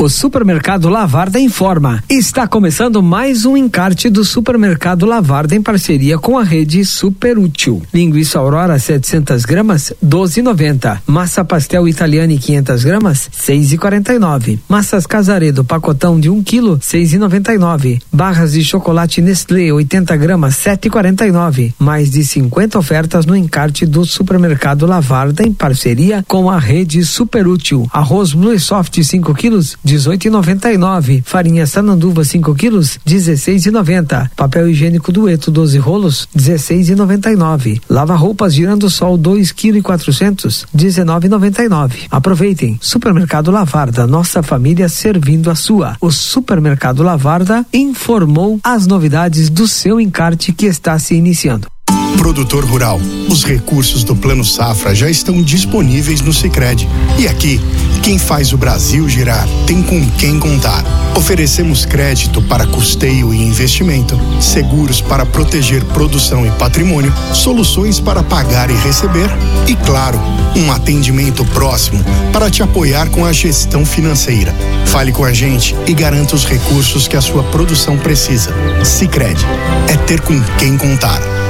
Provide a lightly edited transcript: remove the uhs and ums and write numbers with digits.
O Supermercado Lavarda informa. Está começando mais um encarte do Supermercado Lavarda em parceria com a rede Super Útil. Linguiça Aurora 700 gramas, 12,90. Massa pastel italiana 500 gramas, 6,49. Massas Casaredo pacotão de 1 quilo, 6,99. Barras de chocolate Nestlé 80 gramas, 7,49. Mais de 50 ofertas no encarte do Supermercado Lavarda em parceria com a rede Super Útil. Arroz Blue Soft 5 quilos, 18,99. Farinha Sananduva 5 quilos, 16,90. Papel higiênico Dueto 12 rolos, 16,99. Lava roupas Girando Sol 2,4 kg, 19,99. Aproveitem. Supermercado Lavarda, nossa família servindo a sua. O Supermercado Lavarda informou as novidades do seu encarte que está se iniciando. Produtor rural, os recursos do Plano Safra já estão disponíveis no Sicredi. E aqui, quem faz o Brasil girar tem com quem contar. Oferecemos crédito para custeio e investimento, seguros para proteger produção e patrimônio, soluções para pagar e receber e, claro, um atendimento próximo para te apoiar com a gestão financeira. Fale com a gente e garanta os recursos que a sua produção precisa. Sicredi é ter com quem contar.